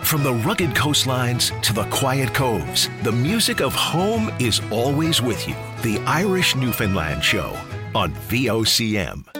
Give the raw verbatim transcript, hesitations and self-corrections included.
From the rugged coastlines to the quiet coves, the music of home is always with you. The Irish Newfoundland Show on V O C M.